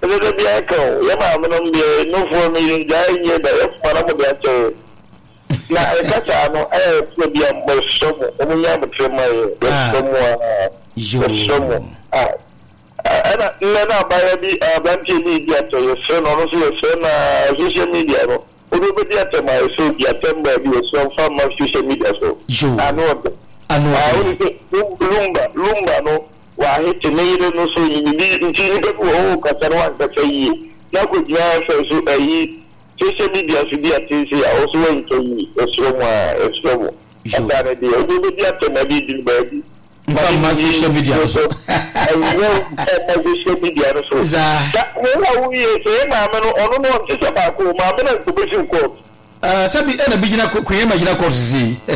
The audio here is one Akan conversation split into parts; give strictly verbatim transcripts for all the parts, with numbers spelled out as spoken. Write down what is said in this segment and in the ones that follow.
the Biaco, Yamaman, no for me, dying here, the F. Now, I catch I will be a more summer, only have a tremor, someone. And I buy a bunch of media to your son, also your son, social media. Everybody at my so get them by your son from my social media. So I know, I know, I only say Lumba, Lumba, no, why hit the maiden, no, so you need to see the whole Casaran that a year. Now, could you also a year? Social media should be at T C. I also went to a slow, a slow. And that idea, everybody at the Madrid baby. My social media, so I will social media. So that we say, Mamma, or no, just about Mamma and Commission Court. Uh, something and a beginner could imagine course.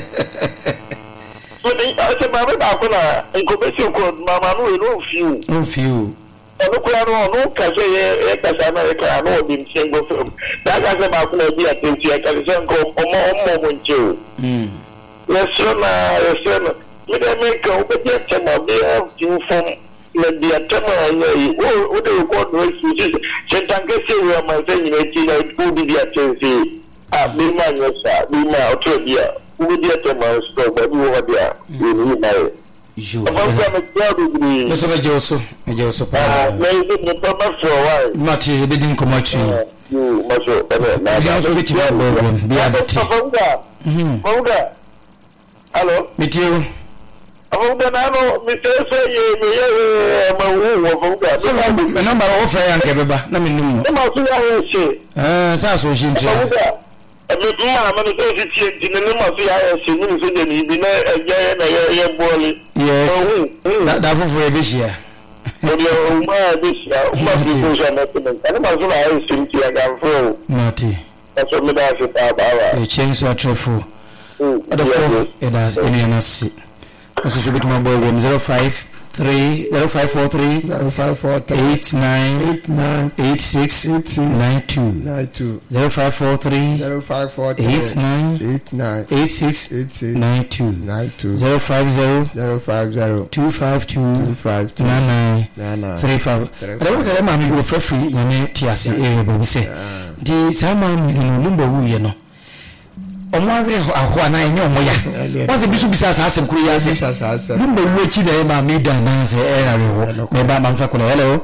So I said, Mamma, and Commission Court, Mamma, no few, no few. No, no, Casay, Casamerica, no, been single film. That has about no be at the Casan go for more moment too. Let's run, let's run. We don't make a bit of time, we have to form the attempt. What do you call those which is Santangasi, where my thing is, who did the attention? Ah, be my yes, be my Australia. Who did the attempt? But you over there, you need my. Jo. Monsieur Majoso, Majoso. Ah, mais le papa for a while. Mati, be din komachi. You, Majo. Na also be tiba problem. Be abati. Mhm. Fonga. Hello. Metiu. Fonga na no, me say say ye me ye ma wo fonga. So na number of fire anke beba, na me num. Na ma so ya ho she. Eh, sa so shi ntia. Fonga. Mama, I'm going to see it in the name of the I S. You know, you be a boy. Yes, that's for this year. When you're this year, must be social nothing. And I'm going to think you are full. Naughty. That's what I said about a change your truffle. Other four, it has any other seat. This is with my boy, zero five. Three zero five four three zero five four three eight nine eight nine eight six eight six nine two nine two zero five four three zero five four eight nine eight nine eight six eight six nine two nine two zero five zero zero five zero two five two two five two nine nine nine nine three five. I don't care, mammy, go for free. You may T S A area, but we say the Salmon, you know, number who you know. Omware ahwana enye omoya wase bisu bisa asase nkuru ya ase lumbe wechi da ema mida na se era rewo me ba mamfa kono. Hello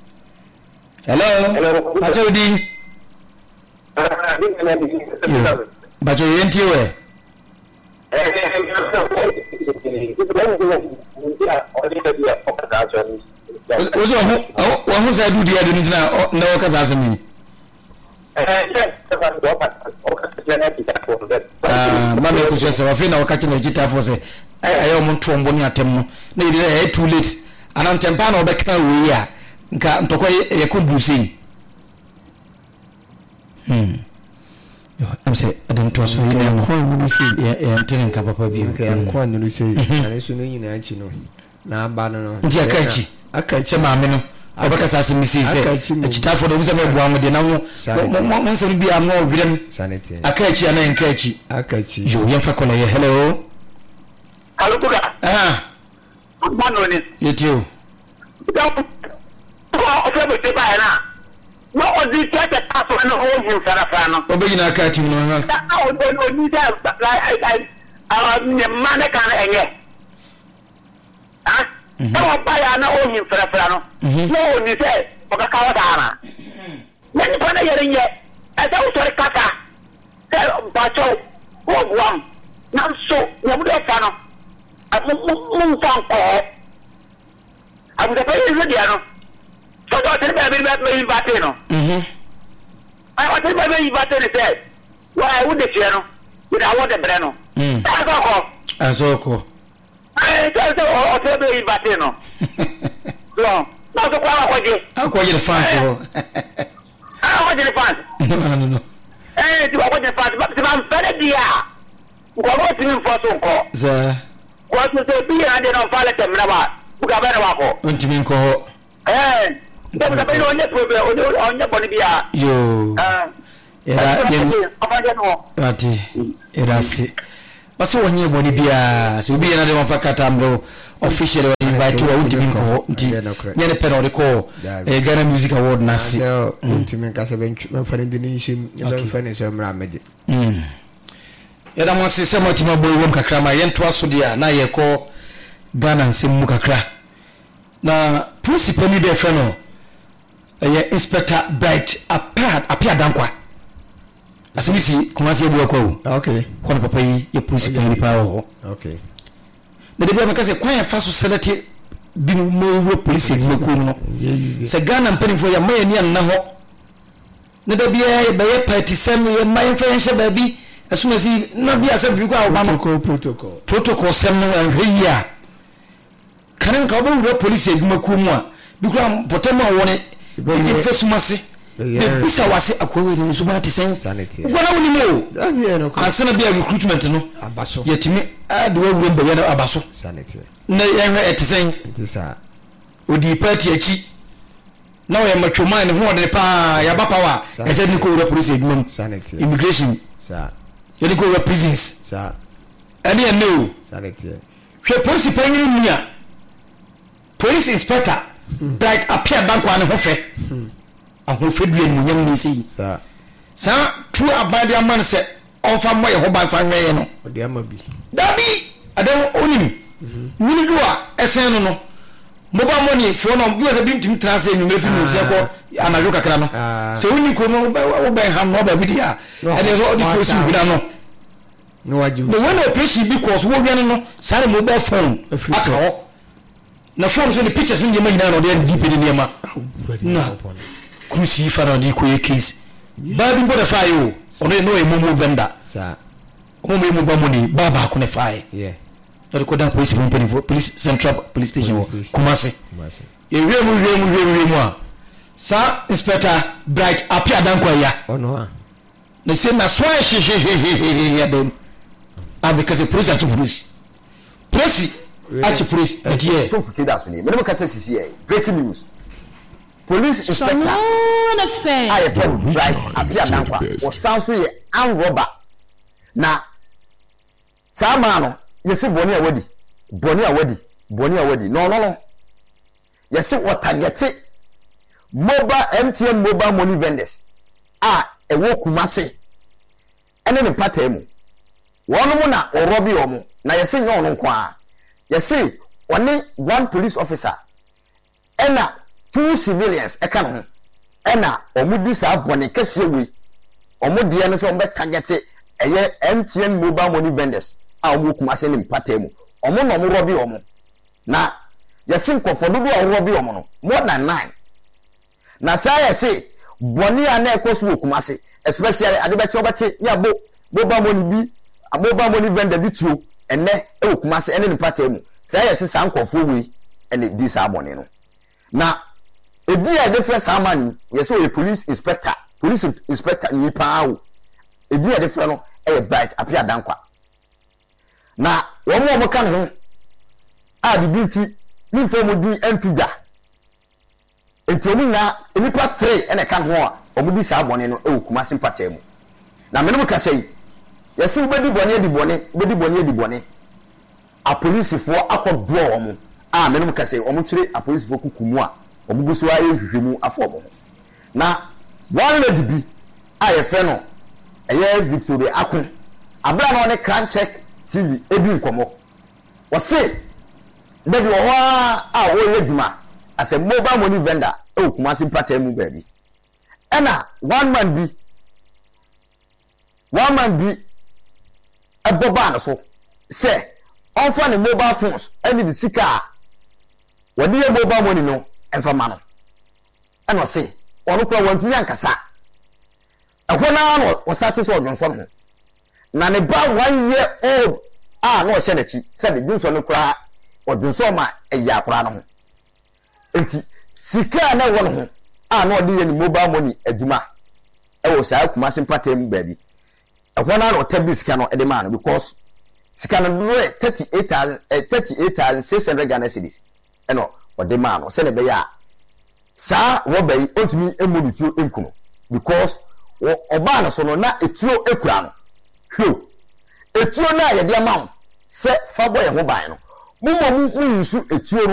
hello acho di bacho yenti we ozo ho wa ho sa du dia de ntina na o kaza asemi ah mama ko se wa fina wakati na jita force ayo muntu omboni atemno na ide e too late anan tempa na obeka we ya nka ntoko ye ko dusi hmm yo am say adam to so ina ko mu si ya ya tin ka papa bi ka ko anu si na so no nyina anchi no na aba no nti akachi akachi mama no obaka sase misi se ekitafo do bisa mebu amode na mo mo nso bi am no wirem sanity akachi ana nkachi akachi jo yemfa kono ye. Hello hello kuga ah mano ni yetio o fe bo te ba na no o di te te taso na o hu sarafa no obegina akachi no ha o o ni da ai ai ah ne mane kan enye ah no buy na o hu sarafa no no ni se o ka kawa dana na ni pona yere nye e da o sori kaka e ba cho o buam na so ya bu de fa no mun tan ko am da pay is dia no so do te be be be bate no mhm ai o te be be bate ni se wa e wo de tie no we da wo de bre no mm azoko azoko ai so so o te be bate no no no so kwa ko je ko je fans ho ah ko je fans no no no eh ti ko je fans ba ti ba fere dia ko mo ti mi fo so ko za ko so so bi ya de no fale tem na ba buga ba na wa ko ntimi ko eh dem da be no ne problem o o nya boni bia yo ah era yen abaje no ati era si baso wonye boni bia so bi na de mafakata mro official invite wa undimi ko nti nyene pe no de ko e Ghana Music Award na si undimi ka se ben fane de ni shim ben fane so mra meje mm ya da mo se se mo ti ma boy won kakra ma yen to aso dia na ye ko Ghana nsem mu kakra na principal ni de fe no e Inspector Bright apart apia dankwa asimisi kumasi ebu akwa okay kwa papa yi ye principal ni pa ho okay na de bia mekase kwa ya faso select bi mo police ni ko no se Ghana mpanifo ya maye ni an na ho na da bia ye baye party sem ye maye fa yenhye ba bi asumasi na bia se bi kwa obama protocol protocol sem no anhwe ya kanen ka obo wura police eduma ku mu a bi kwa potema woni bi fe sumase be bisa wase akwawe ni suma te sen kwa na woni mo asana bia recruitment no abaso yetimi ade wa wura mbaye na abaso sanity na yenhwe etesen ntisa odi party achi na we matwoma ne ho de pa ya bapa wa ese ni ko wura police eduma sanity immigration sa yedi ko wura prisons sa ani eno sanity hwe police panyini nia police inspector Bright appear bank one hofe aho fedue mu nyam ni sei sa sa tu abade aman se onfa moye ho ban fa nwe no odi amabi dabi adam onim wini duwa esen no no moba money for no bi o bi tim transe ni mefi ni se ko anajo kakra no se wini ko no wo ben ham no ba bi dia e de odi to si bi na no no waju no when operation because wo wian no sare mobile phone aka na phone so the pictures ni ma hina no de deep ni niam na cruci fara di ko case ba bi boda fa yo ono no e momo venda sa o mo mo ba money ba ba ko ne fa yeah no ko da police company police central police station Kumasi Kumasi e we mu we mu we mu mu a sa Inspector Bright apia dankwa ya ono a na se na so a he ya dem ah because the police are police police Achi police here so for kidas ni me ka say sisi eh breaking news police inspector na fe I F Bright apia dankwa o sanso ye an robber na sama no yesi boni awadi boni awadi boni awadi no no no yesi o target mobile M T N mobile money vendors ah e wo Kumasi ene ne patemu wono mu na o robi omo na yesi nyo no kwa yesi one one police officer ena two civilians e kan ho ena omudi sa boni kese we omudi ene so ombe target eye M T N mobile money vendors a omo Kumasi ne patemu omo no mo robi omo na yesi nkofo dodo a robi omo no more than nine na say yesi boni ana ekoso Kumasi especially adebeche obete yabo mobile money bi mobile money vendor bi tuo ene e Kumasi ene ne patemu say yesi sankofo we ene bi sa boni no na edi a different samani yesi o police inspector police inspector ni pa o edi a different no e Bright apia dankwa na wo mo mo kan ho a bibinti ni fo mo di entuga etomi na enipa three ene kan ho a omudi sa boni no e Kumasi patemu na me no ka sei yesi ubedi boni edi boni ubedi boni edi boni a police fo akodo omo a me no ka sei omo twire a police fo kukumu a omo guso aye hwehwemu afo omo na one lady bi a ye fe no eye Victoria Akun abra no ne Crown Check T V edi nkomo wo se debi wo a wo ye djuma as a mobile money vendor e Kumasi patemu baby ena one man bi one man bi aboba no so se onfa ne mobile phones eni di sika wodi ye mobile money no enfa ma no ena se ono kwa wantumi ankasa ehwo na no wo start so odwonso no na ne ba one year old ah no hye na chi se de dwonso no kura odwonso ma eya kura no enti sika na wo no ho ah no de ye ni mobile money aduma e wo sa Kumasi patemu baby ehwo na no tabi sika no e de ma no because sika no do thirty-eight thousand six hundred Ghana cedis eno o de ma no se ne be ya sa wo bai otumi emudutuo enkuno because oba na so no na etuo ekura no hwo etuo na ye de ma se fa boy ho ban no mo mo mu nsu etuo